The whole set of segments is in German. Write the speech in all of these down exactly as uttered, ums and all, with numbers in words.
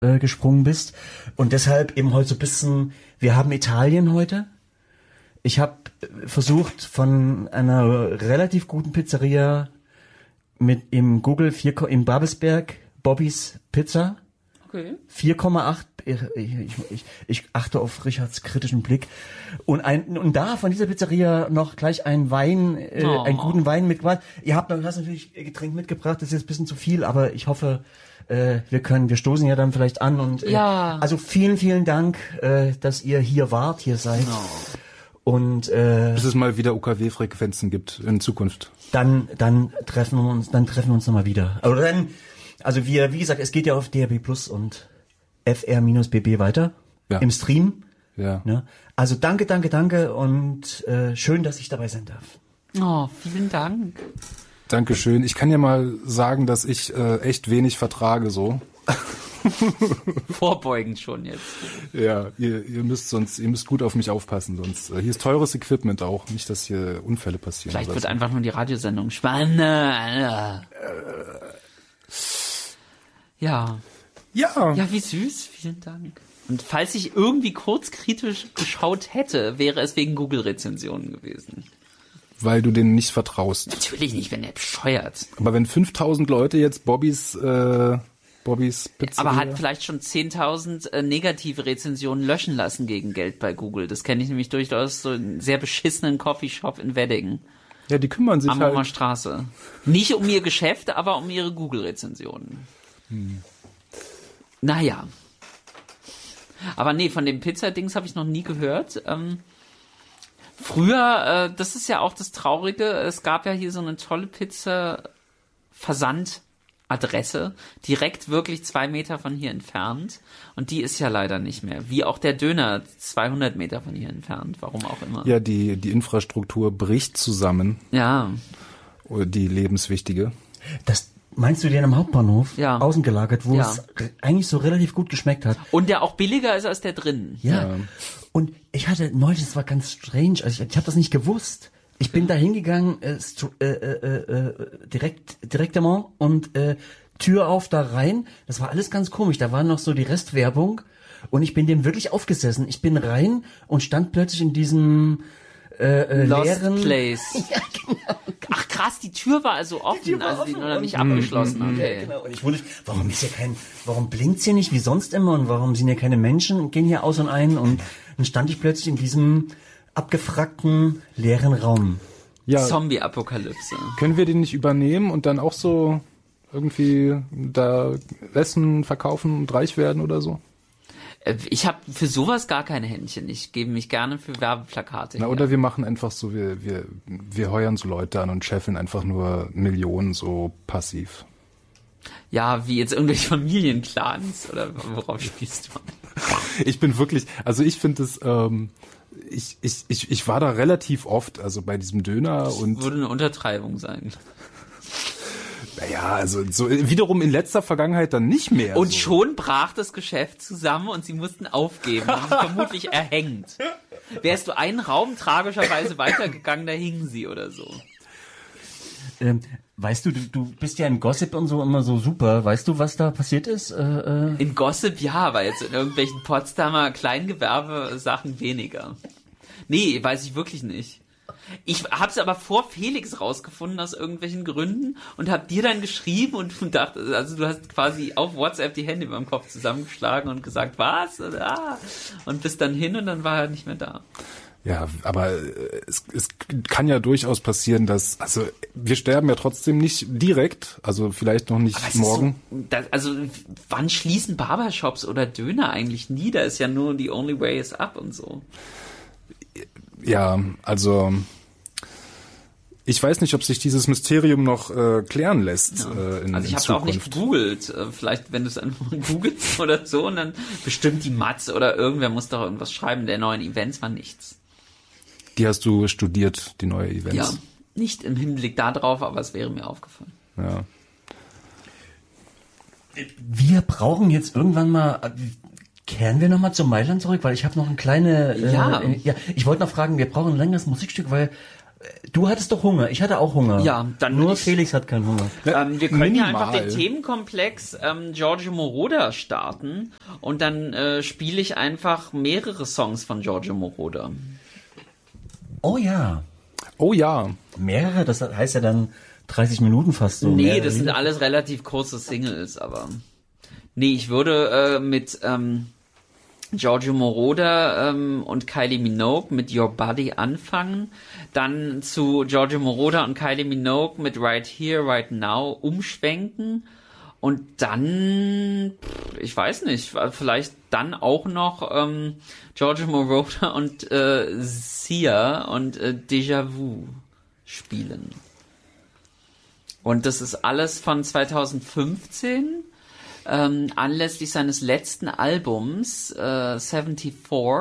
äh, gesprungen bist. Und deshalb eben heute so ein bisschen, wir haben Italien heute. Ich habe versucht, von einer relativ guten Pizzeria mit im Google vier, in Babelsberg, Bobbys Pizza. Okay. vier Komma acht, ich, ich, ich, ich achte auf Richards kritischen Blick. Und, ein, und da von dieser Pizzeria noch gleich einen Wein, äh, Oh. einen guten Wein mitgebracht. Ihr habt noch, hast natürlich Getränk mitgebracht, das ist jetzt ein bisschen zu viel, aber ich hoffe, äh, wir können, wir stoßen ja dann vielleicht an. Und äh, Ja. Also vielen, vielen Dank, äh, dass ihr hier wart, hier seid. Oh. Und äh, Bis es mal wieder U K W-Frequenzen gibt in Zukunft. dann, dann treffen wir uns, dann treffen wir uns nochmal wieder. Oder dann, also wir, wie gesagt, es geht ja auf D R B Plus und F R B B weiter Ja. im Stream. Ja. Ne? Also danke, danke, danke und äh, schön, dass ich dabei sein darf. Oh, vielen Dank. Dankeschön. Ich kann ja mal sagen, dass ich äh, echt wenig vertrage so. Vorbeugend schon jetzt. Ja, ihr, ihr müsst sonst, ihr müsst gut auf mich aufpassen, sonst. Äh, hier ist teures Equipment auch, nicht, dass hier Unfälle passieren. Vielleicht oder wird so. einfach nur die Radiosendung spannend. Ja. Ja. Ja, wie süß. Vielen Dank. Und falls ich irgendwie kurz kritisch geschaut hätte, wäre es wegen Google-Rezensionen gewesen. Weil du denen nicht vertraust. Natürlich nicht, wenn der bescheuert. Aber wenn fünftausend Leute jetzt Bobbys, äh, Bobbys Pizzeria... Aber hat vielleicht schon zehntausend äh, negative Rezensionen löschen lassen gegen Geld bei Google. Das kenne ich nämlich durchaus, so einen sehr beschissenen Coffeeshop in Wedding. Ja, die kümmern sich Am Ammer halt... Straße. Nicht um ihr Geschäft, aber um ihre Google-Rezensionen. Hm. Naja. Aber nee, von dem Pizza-Dings habe ich noch nie gehört. Ähm, früher, äh, das ist ja auch das Traurige, es gab ja hier so eine tolle Pizza-Versandadresse, direkt wirklich zwei Meter von hier entfernt. Und die ist ja leider nicht mehr. Wie auch der Döner zweihundert Meter von hier entfernt, warum auch immer. Ja, die, die Infrastruktur bricht zusammen. Ja. Oder die lebenswichtige. Das meinst du den am Hauptbahnhof? Ja. Außen gelagert, wo Ja. es eigentlich so relativ gut geschmeckt hat. Und der auch billiger ist als der drin. Ja. Ja. Und ich hatte neulich, das war ganz strange, also ich, ich habe das nicht gewusst. Ich bin da hingegangen, äh, stru- äh, äh, äh, direkt, direktement und äh, Tür auf da rein. Das war alles ganz komisch. Da war noch so die Restwerbung und ich bin dem wirklich aufgesessen. Ich bin rein und stand plötzlich in diesem äh, äh, Lost leeren Place. Ja, genau. Ach krass, die Tür war also offen, Tür war also die offen noch und- nicht abgeschlossen. Ja, Okay. genau. Und ich wunderte, warum ist hier kein, warum blinkt's hier nicht wie sonst immer und warum sind hier keine Menschen und gehen hier aus und ein und dann stand ich plötzlich in diesem abgefragten leeren Raum. Ja, Zombie-Apokalypse. können wir den nicht übernehmen und dann auch so irgendwie da Essen verkaufen und reich werden oder so? Äh, Ich habe für sowas gar keine Händchen. Ich gebe mich gerne für Werbeplakate. Na, her. oder wir machen einfach so, wir, wir, wir heuern so Leute an und scheffeln einfach nur Millionen so passiv. Ja, wie jetzt irgendwelche Familienclans oder worauf spielst du? Ich bin wirklich, also ich finde es, ähm, ich, ich, ich, ich war da relativ oft, also bei diesem Döner und Würde eine Untertreibung sein. naja, also so wiederum in letzter Vergangenheit dann nicht mehr. Und so. schon brach das Geschäft zusammen und sie mussten aufgeben. Und vermutlich erhängt. Wärst du einen Raum tragischerweise weitergegangen, da hingen sie oder so. Ähm, weißt du, du, du bist ja im Gossip und so immer so super. Weißt du, was da passiert ist? Äh, äh? In Gossip ja, aber jetzt in irgendwelchen Potsdamer Kleingewerbe-Sachen weniger. Nee, weiß ich wirklich nicht. Ich hab's aber vor Felix rausgefunden aus irgendwelchen Gründen und hab dir dann geschrieben und dachte, also du hast quasi auf WhatsApp die Hände über dem Kopf zusammengeschlagen und gesagt, was? Ah. Und bist dann hin und dann war er nicht mehr da. Ja, aber äh, es, es kann ja durchaus passieren, dass, also wir sterben ja trotzdem nicht direkt, also vielleicht noch nicht Aber es morgen. Ist so, das, also wann schließen Barbershops oder Döner eigentlich nie? Da ist ja nur the only way is up und so. Ja, also ich weiß nicht, ob sich dieses Mysterium noch äh, klären lässt. Ja. Äh, in, also ich in habe auch nicht Zukunft. gegoogelt. Äh, Vielleicht, wenn du es einfach mal googelst oder so, und dann bestimmt die Matz oder irgendwer muss doch irgendwas schreiben. Der neuen Events war nichts. Die hast du studiert, die neue Events. Ja, nicht im Hinblick darauf, aber es wäre mir aufgefallen. Ja. Wir brauchen jetzt irgendwann mal. Kehren wir nochmal zum Mailand zurück, weil ich habe noch eine kleine. Ja. Äh, ja. Ich wollte noch fragen, wir brauchen ein längeres Musikstück, weil Du hattest doch Hunger, ich hatte auch Hunger. Ja, dann Nur ich, Felix hat keinen Hunger. Ähm, wir können ja Minimal. einfach den Themenkomplex ähm, Giorgio Moroder starten und dann äh, spiele ich einfach mehrere Songs von Giorgio Moroder. Oh ja. Oh ja. Mehrere, das heißt ja dann dreißig Minuten fast so. Nee, Mehrere das sind Lieder. alles relativ kurze Singles, aber nee, ich würde äh, mit ähm, Giorgio Moroder ähm, und Kylie Minogue mit Your Body anfangen, dann zu Giorgio Moroder und Kylie Minogue mit Right Here, Right Now umschwenken und dann, ich weiß nicht, vielleicht dann auch noch ähm, Giorgio Moroder und äh, Sia und äh, Déjà Vu spielen. Und das ist alles von zwanzig fünfzehn. Ähm, anlässlich seines letzten Albums äh, vierundsiebzig,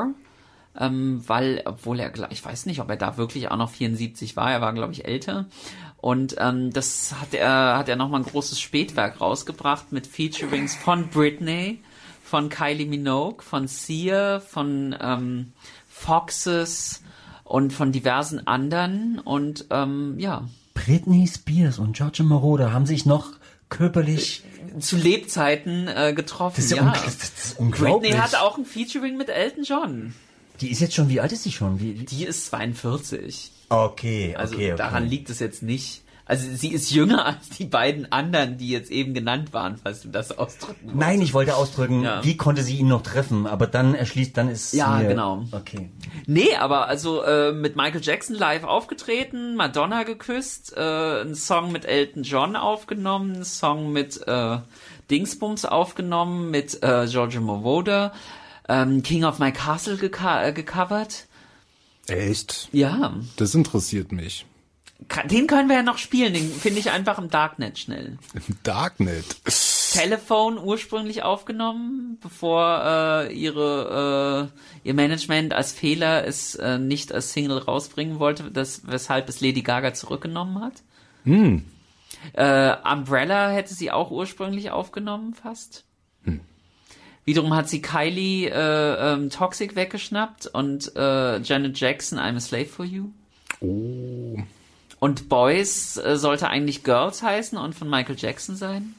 ähm, weil, obwohl er, ich weiß nicht, ob er da wirklich auch noch vierundsiebzig war, er war, glaube ich, älter. Und ähm, das hat er, hat er nochmal ein großes Spätwerk rausgebracht mit Featurings von Britney, von Kylie Minogue, von Sia, von ähm, Foxes und von diversen anderen. Und ähm, ja. Britney Spears und Giorgio Moroder haben sich noch körperlich zu Lebzeiten äh, getroffen. Das ist ja, ja. ungl- das ist unglaublich. Britney hat auch ein Featuring mit Elton John. Die ist jetzt schon, wie alt ist sie schon? Wie, wie? Die ist zweiundvierzig. Okay, okay, Also okay. daran liegt es jetzt nicht. Also sie ist jünger als die beiden anderen, die jetzt eben genannt waren, falls du das ausdrücken wolltest. Nein, ich wollte ausdrücken, Ja. wie konnte sie ihn noch treffen? Aber dann erschließt, dann ist Ja, mir, genau. Okay. Nee, aber also äh, mit Michael Jackson live aufgetreten, Madonna geküsst, äh, einen Song mit Elton John aufgenommen, einen Song mit äh, Dingsbums aufgenommen, mit äh, Giorgio Moroder, ähm, King of My Castle geka- äh, gecovert. Echt? Ja, Das interessiert mich. Ka- den können wir ja noch spielen, den finde ich einfach im Darknet schnell. Im Darknet. Telephone ursprünglich aufgenommen, bevor äh, ihre äh, ihr Management als Fehler es äh, nicht als Single rausbringen wollte, das, weshalb es Lady Gaga zurückgenommen hat. Hm. Äh, Umbrella hätte sie auch ursprünglich aufgenommen, fast. Hm. Wiederum hat sie Kylie äh, ähm, Toxic weggeschnappt und äh, Janet Jackson I'm a Slave for You. Oh. Und Boys äh, sollte eigentlich Girls heißen und von Michael Jackson sein.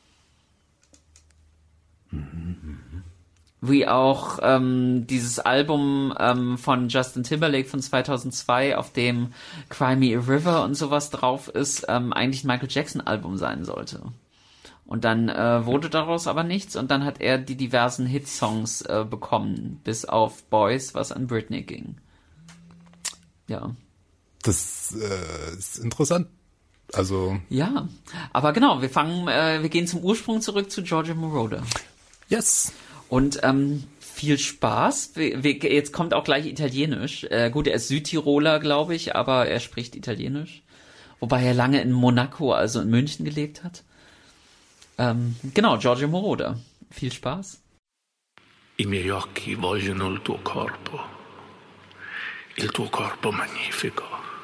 Wie auch ähm, dieses Album ähm, von Justin Timberlake von zweitausendzwei, auf dem Cry Me a River und sowas drauf ist, ähm, eigentlich ein Michael Jackson Album sein sollte. Und dann äh, wurde daraus aber nichts und dann hat er die diversen Hitsongs äh, bekommen, bis auf Boys, was an Britney ging. Ja. Das äh, ist interessant. Also. Ja, aber genau, wir fangen, äh, wir gehen zum Ursprung zurück zu Giorgio Moroder. Yes. Und ähm, viel Spaß. Wir, wir, jetzt kommt auch gleich Italienisch. Äh, gut, er ist Südtiroler, glaube ich, aber er spricht Italienisch. Wobei er lange in Monaco, also in München, gelebt hat. Ähm, genau, Giorgio Moroder. Viel Spaß. I miei occhi vogliono il tuo corpo, il tuo corpo magnifico.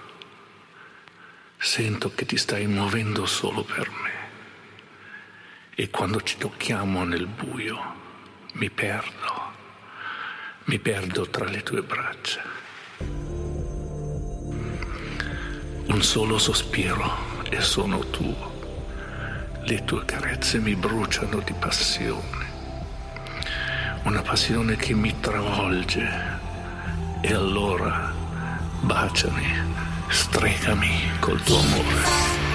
Sento che ti stai muovendo solo per me. E quando ci tocchiamo nel buio, mi perdo, mi perdo tra le tue braccia. Un solo sospiro e sono tuo. Le tue carezze mi bruciano di passione. Una passione che mi travolge. E allora baciami, stregami col tuo amore.